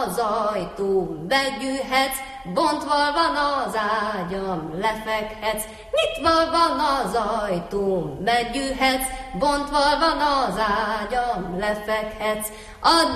az ajtóm, begyűhetsz, bontva van az ágyam, lefekhetsz. Nyitva van az ajtóm, begyűhetsz, bontva van az ágyam, lefekhetsz.